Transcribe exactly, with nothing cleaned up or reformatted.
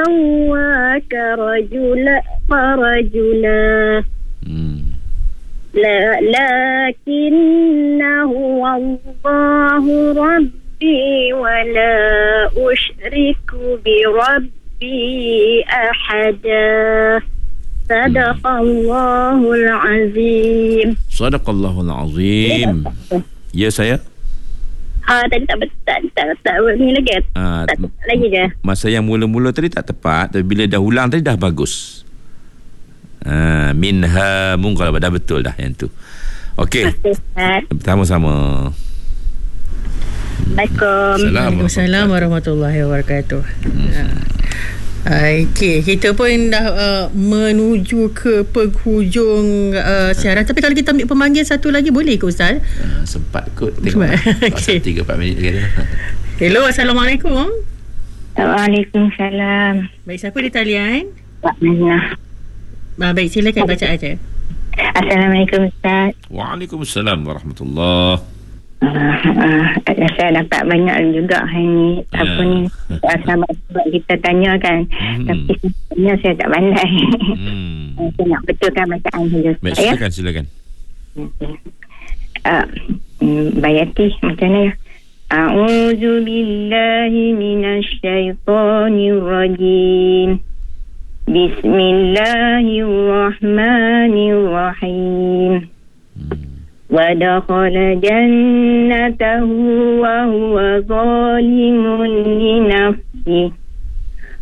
سواك رجلا فرجلا hmm. لا لكن هو الله ربي ولا أشرك بربي أحدا صدق الله العظيم. Sadaqallahul azim. Ya saya. Ha, tadi tak tak tak tak ni lagi. Ah, tak, tak lagi ke? Masa yang mula-mula tadi tak tepat, tapi bila dah ulang tadi dah bagus. Ah, minha munqalab, dah betul dah yang tu. Okey. Sama-sama. Assalamualaikum. Waalaikumsalam warahmatullahi wabarakatuh. Hmm. Okey, kita pun dah uh, menuju ke penghujung uh, siaran. Tapi kalau kita ambil pemanggil satu lagi, boleh ke Ustaz? Uh, sempat kot. Tengok okay. tiga empat minit lagi. Hello, Assalamualaikum. Waalaikumsalam. Baik, siapa di talian? Pak Minah. Ah, baik, silakan baca aja. Assalamualaikum Ustaz. Waalaikumsalam warahmatullahi. Uh, uh, saya dapat banyak juga hari ni yeah. apa ni sahabat-sahabat kita tanya kan, hmm. tapi sebenarnya saya tak pandai. hmm. Saya nak betulkan bacaan saja. Baik, silakan silakan. Uh, Bayati macam mana ya? A'udzu billahi minasy syaithanir rajim. Bismillahirrahmanirrahim. hmm. ودخل جنته وهو ظالم لنفسه